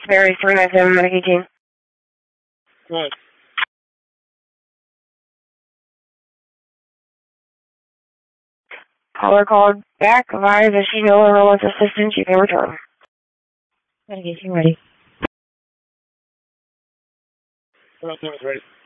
Roxbury 397 Medic 18. Good. Caller called back, advised that she no longer wants assistance, you can return. Medication ready. Ready.